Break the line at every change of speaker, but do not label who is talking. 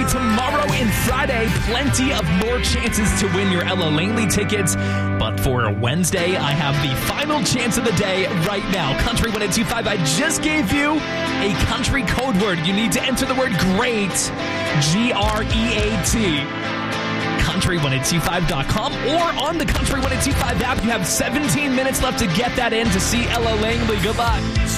tomorrow and Friday. Plenty of more chances to win your Ella Langley tickets. But for Wednesday, I have the final chance of the day right now. Country 1025. I just gave you a country code word. You need to enter the word GREAT, GREAT. Country1025.com or on the Country 1025 app. You have 17 minutes left to get that in to see Ella Langley. Good luck.